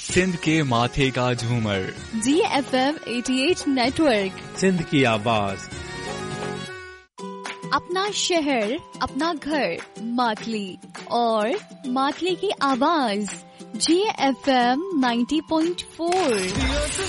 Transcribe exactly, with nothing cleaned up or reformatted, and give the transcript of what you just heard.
सिंध के माथे का झूमर, जी एफ एम अठासी नेटवर्क, सिंध की आवाज। अपना शहर, अपना घर, मातली और मातली की आवाज, जी एफ एम नब्बे पॉइंट चार।